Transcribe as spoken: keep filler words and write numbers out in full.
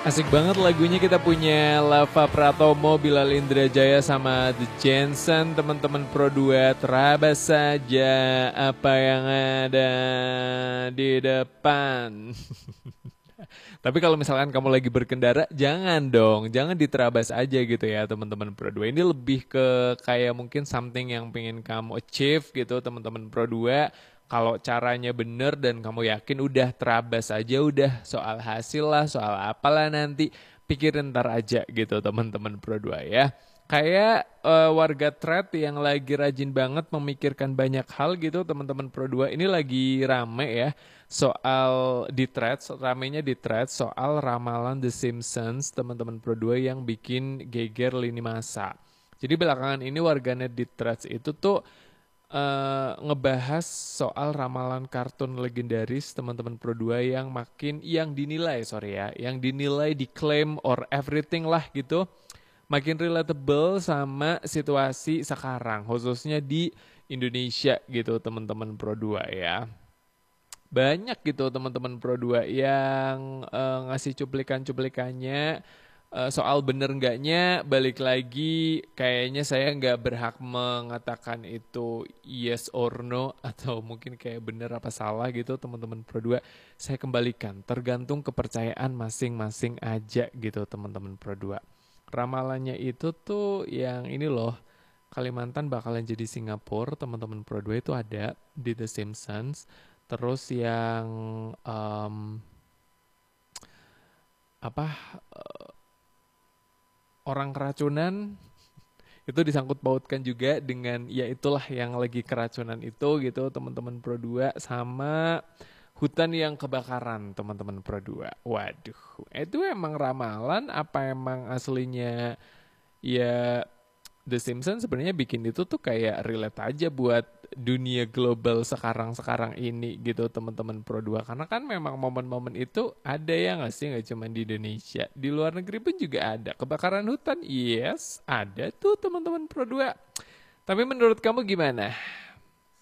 Asik banget lagunya, kita punya Lava Pratomo, Bilal Indrajaya sama The Jensen. Teman-teman Pro dua, terabas saja apa yang ada di depan. Tapi kalau misalkan kamu lagi berkendara, jangan dong, jangan diterabas aja gitu ya teman-teman Pro dua. Ini lebih ke kayak mungkin something yang pengen kamu achieve gitu teman-teman Pro dua. Kalau caranya bener dan kamu yakin, udah terabas aja, udah soal hasil lah, soal apalah nanti, pikirin ntar aja gitu teman-teman Pro dua ya. Kayak eh, warga thread yang lagi rajin banget memikirkan banyak hal gitu teman-teman Pro dua. Ini lagi rame ya soal di thread, ramenya di thread soal ramalan The Simpsons teman-teman Pro dua yang bikin geger lini masa. Jadi belakangan ini warganet di threads itu tuh eh, ngebahas soal ramalan kartun legendaris teman-teman Pro dua yang makin yang dinilai sorry ya, yang dinilai diklaim or everything lah gitu, makin relatable sama situasi sekarang khususnya di Indonesia gitu teman-teman Pro dua ya. Banyak gitu teman-teman Pro dua yang eh, ngasih cuplikan-cuplikannya. Eh, soal bener enggaknya balik lagi, kayaknya saya nggak berhak mengatakan itu yes or no atau mungkin kayak bener apa salah gitu teman-teman Pro dua. Saya kembalikan tergantung kepercayaan masing-masing aja gitu teman-teman Pro dua. Ramalannya itu tuh yang ini loh, Kalimantan bakalan jadi Singapura teman-teman Pro dua itu ada di The Simpsons. Terus yang em, apa eh, orang keracunan itu disangkut pautkan juga dengan ya itulah yang lagi keracunan itu gitu teman-teman Pro dua, sama hutan yang kebakaran teman-teman Pro dua. Waduh, itu emang ramalan apa emang aslinya ya? The Simpsons sebenarnya bikin itu tuh kayak relate aja buat dunia global sekarang-sekarang ini gitu teman-teman Pro dua. Karena kan memang momen-momen itu ada ya nggak sih, nggak cuma di Indonesia. Di luar negeri pun juga ada. Kebakaran hutan, yes, ada tuh teman-teman Pro dua. Tapi menurut kamu gimana?